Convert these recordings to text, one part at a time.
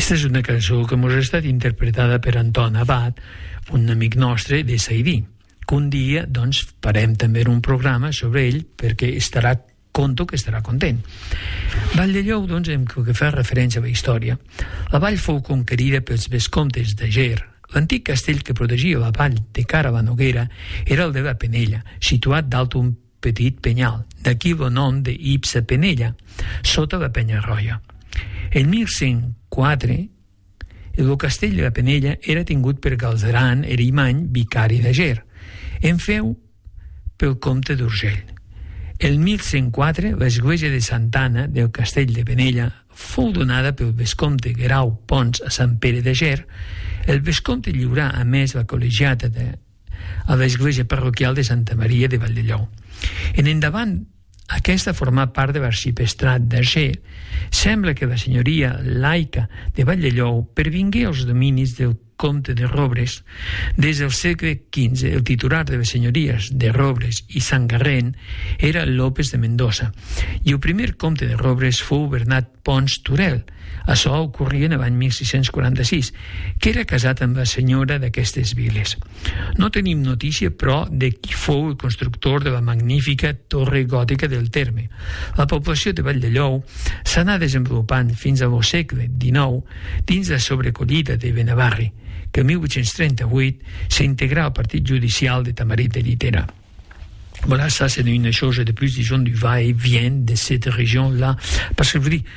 Aquesta és una cançó que ens ha estat interpretada per Anton Abad, un amic nostre de Saidí, que un dia doncs farem també un programa sobre ell perquè conto que estarà content. Vall de Lleu, doncs, hem que fer referència a la història. La vall fou conquerida pels vescomtes de Ger. L'antic castell que protegia la vall de cara a la Noguera era el de la Penella, situat dalt un petit penyal, d'aquí el nom d'Ipsa Penella, sota la Penya Roja. En 1104, el castell de la Penella era tingut per Galzeran Erimany, vicari de Ger, en feu pel comte d'Urgell. El 1104, l'església de Santana del castell de Penella fou donada pel vescomte Guerau Pons a Sant Pere de Ger. El vescomte lliurà, a més, la col·legiata a l'església parroquial de Santa Maria de Valldellou. En endavant, aquesta formà part de l'arxipestrat d'Arger. Sembla que la senyoria laica de Valldellou pervingué als dominis del comte de Robres. Des del segle XV, el titular de les senyories de Robres i Sant Garren era López de Mendoza, i el primer comte de Robres fou Bernat Pons Turel. Això ocorria en l'any 1646, que era casat amb la senyora d'aquestes viles. No tenim notícia, però, de qui fou el constructor de la magnífica torre gòtica del terme. La població de Valldellou s'anà desenvolupant fins al segle XIX dins la sobrecollida de Benavarri, que en 1838 s'integrà al partit judicial de Tamarit de Llitera. Voilà, ça c'est une chose de plus, disons, du va-et-vient de cette région-là. Parce que je vous dis,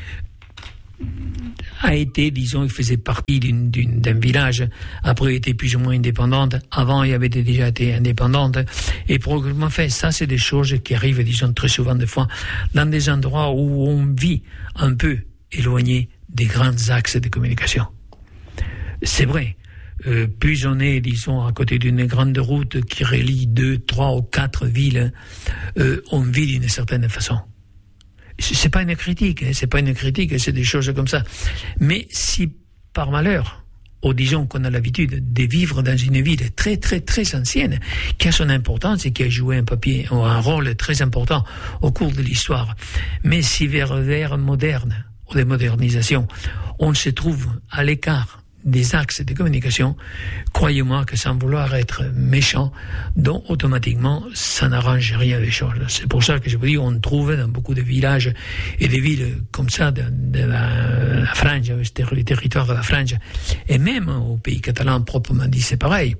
a été, disons, il faisait partie d'un village, après il était plus ou moins indépendante, avant il avait déjà été indépendante, et progressivement fait, ça c'est des choses qui arrivent, disons, très souvent des fois, dans des endroits où on vit un peu éloigné des grands axes de communication. C'est vrai. Plus on est, disons, à côté d'une grande route qui relie 2, 3 ou 4 villes, on vit d'une certaine façon. C'est pas une critique, c'est des choses comme ça. Mais si par malheur, ou disons qu'on a l'habitude de vivre dans une ville très très très ancienne, qui a son importance et qui a joué un rôle très important au cours de l'histoire, mais si vers l'ère moderne ou de modernisation, on se trouve à l'écart des axes de communication, croyez-moi que sans vouloir être méchant, donc automatiquement ça n'arrange rien les choses. C'est pour ça que je vous dis, on trouve dans beaucoup de villages et de villes comme ça de la frange, le territoire de la frange, et même au pays catalan proprement dit, c'est pareil.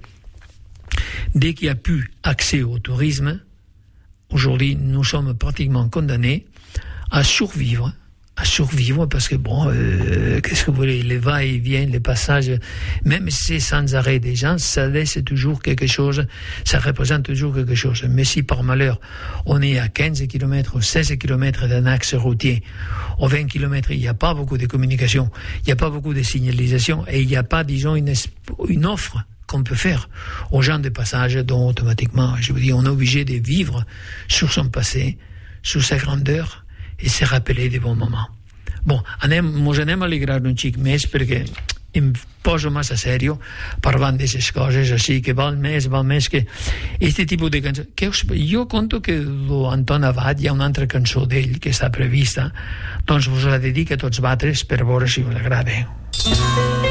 Dès qu'il n'y a plus accès au tourisme, aujourd'hui nous sommes pratiquement condamnés à survivre parce que bon, qu'est-ce que vous voulez, les va-et-vient, les passages, même si c'est sans arrêt des gens, ça laisse toujours quelque chose, ça représente toujours quelque chose. Mais si par malheur on est à 15 km ou 16 km d'un axe routier, aux 20 km il n'y a pas beaucoup de communication, il n'y a pas beaucoup de signalisation et il n'y a pas, disons, une offre qu'on peut faire aux gens de passage, dont automatiquement, je vous dis, on est obligé de vivre sur son passé, sur sa grandeur, i se rappeler de bon moment. Bon, mos anem a alegrar un xic més perquè em poso massa serio parlant d'aquestes coses, així que val més que este tipus de cançó. Jo conto que l'Anton Abad, hi ha una altra cançó d'ell que està prevista, doncs vos la dedico a tots vosaltres per veure si us agrada.